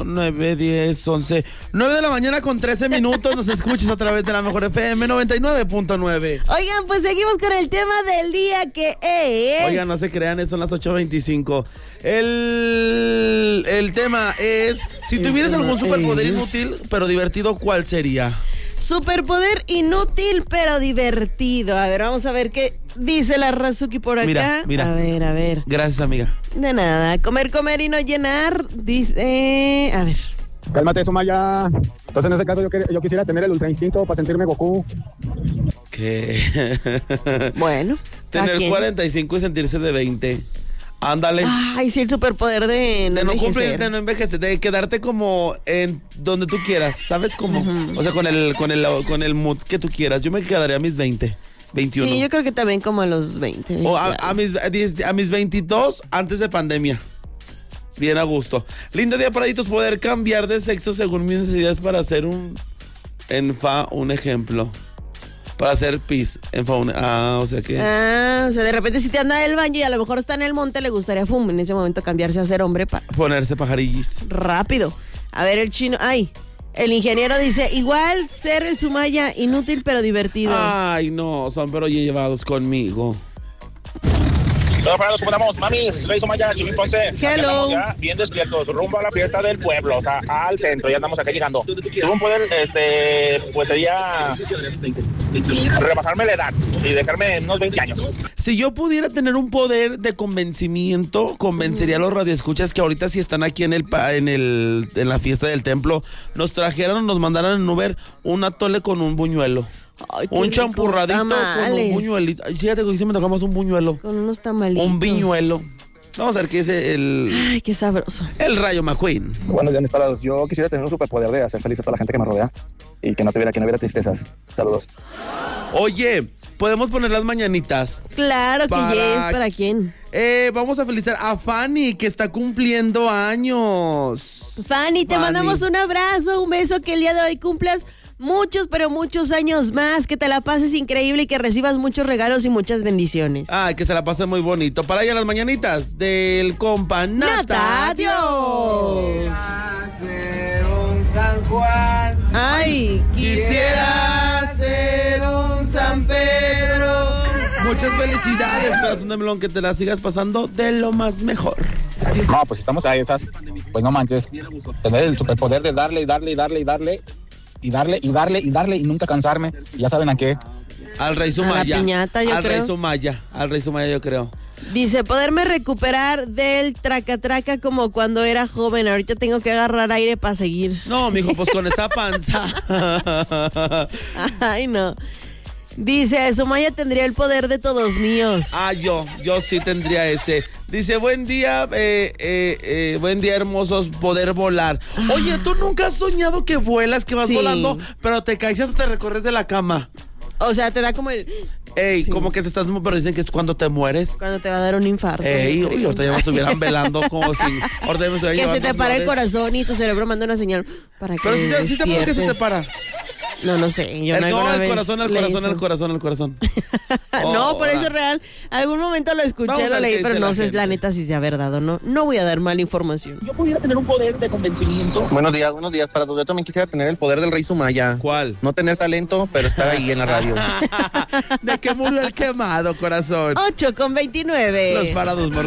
8, 9, 10, 11, 9 de la mañana con 13 minutos. Nos escuchas a través de la Mejor FM 99.9. Oigan, pues seguimos con el tema del día que es... Oigan, no se crean, son las 8:25. El tema es, si tuvieras algún superpoder inútil pero divertido, ¿cuál sería? Superpoder inútil pero divertido. A ver, vamos a ver qué dice la Razuki por acá. Mira. A ver. Gracias, amiga. De nada. Comer y no llenar. Dice... A ver. Cálmate, Sumaya. Entonces, en ese caso, yo quisiera tener el ultra instinto para sentirme Goku. ¿Qué? Bueno. Tener 45 y sentirse de 20. Ándale. Ay, sí, el superpoder de no envejecer. De no envejecer, de quedarte como en donde tú quieras, ¿sabes cómo? Uh-huh. O sea, con el mood que tú quieras. Yo me quedaría a mis 20, 21. Sí, yo creo que también como a los 20. O a mis 22 antes de pandemia. Bien a gusto. Lindo día, paraditos, poder cambiar de sexo según mis necesidades para hacer un ejemplo. Para hacer pis en fauna. O sea que... o sea, de repente si te anda del baño y a lo mejor está en el monte, le gustaría en ese momento cambiarse a ser hombre para... Ponerse pajarillis. Rápido. A ver, el chino... El ingeniero dice, igual ser el Sumaya, inútil pero divertido. Ay, no, son pero llevados conmigo. Todos parados, ¿cómo estamos? Mamis, soy Sumaya, Chimín Ponce. Hello. Ya bien despiertos, rumbo a la fiesta del pueblo, o sea, al centro, ya andamos acá llegando. Tuve un poder, pues sería rebasarme la edad y dejarme en unos 20 años. Si yo pudiera tener un poder de convencimiento, convencería a los radioescuchas que ahorita si están aquí en la fiesta del templo, nos trajeran o nos mandaran en Uber un atole con un buñuelo. Ay, un champurradito con un buñuelito. Fíjate que si me tocamos un buñuelo. Con unos tamalitos. Un viñuelo. Vamos a ver qué es Ay, qué sabroso. El Rayo McQueen. Buenos días, mis parados. Yo quisiera tener un superpoder de hacer feliz a toda la gente que me rodea y que no hubiera tristezas. Saludos. Oye, ¿podemos poner las mañanitas? Claro que yes, ¿para quién? Vamos a felicitar a Fanny, que está cumpliendo años. Fanny, te mandamos un abrazo, un beso, que el día de hoy cumplas muchos, pero muchos años más, que te la pases increíble y que recibas muchos regalos y muchas bendiciones. Ay, que se la pase muy bonito. Para ella las mañanitas del compa Nata. ¡Adiós! San Juan. Ay, quisiera ser un San Pedro. Muchas felicidades, corazón de melón, que te la sigas pasando de lo más mejor. No, pues si estamos a esas, pues no manches. Tener el superpoder de darle y nunca cansarme. Ya saben a qué. Al Rey Sumaya. A la piñata, yo creo. Al Rey Sumaya, yo creo. Dice, poderme recuperar del traca-traca como cuando era joven. Ahorita tengo que agarrar aire para seguir. No, mijo, pues con esa panza. Ay, no. Dice, Sumaya tendría el poder de todos míos. Yo sí tendría ese. Dice, buen día, hermosos, poder volar. Oye, ¿tú nunca has soñado que vuelas, que vas volando, pero te caes hasta te recorres de la cama? O sea, te da como el... Sí. Como que te estás... Pero dicen que es cuando te mueres. Cuando te va a dar un infarto. Oye, ahorita ya me estuvieran velando como si... Que se te para el corazón y tu cerebro manda una señal para que Pero si te puedo que se te para. No sé. Yo el corazón. No, por eso es real. Algún momento lo escuché, lo leí, pero no sé la neta si sea verdad o no. No voy a dar mala información. Yo pudiera tener un poder de convencimiento. Buenos días. Para yo también quisiera tener el poder del Rey Sumaya. ¿Cuál? No tener talento, pero estar ahí en la radio. ¿De qué murió el quemado, corazón? 8:29. Los parados